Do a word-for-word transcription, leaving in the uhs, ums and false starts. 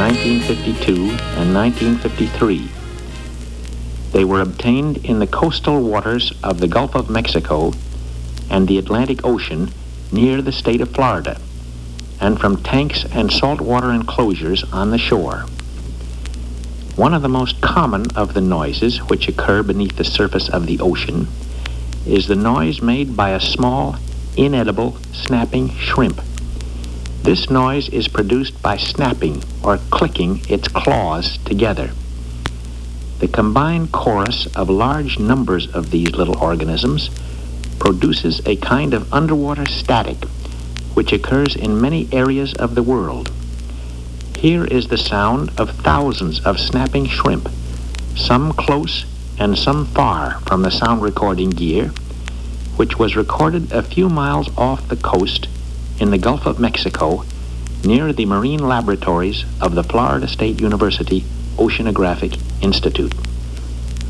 nineteen fifty-two and nineteen fifty-three. They were obtained in the coastal waters of the Gulf of Mexico and the Atlantic Ocean near the state of Florida, and from tanks and saltwater enclosures on the shore. One of the most common of the noises which occur beneath the surface of the ocean is the noise made by a small, inedible, snapping shrimp. This noise is produced by snapping or clicking its claws together. The combined chorus of large numbers of these little organisms produces a kind of underwater static which occurs in many areas of the world. Here is the sound of thousands of snapping shrimp, some close and some far from the sound recording gear, which was recorded a few miles off the coast in the Gulf of Mexico near the marine laboratories of the Florida State University Oceanographic Institute.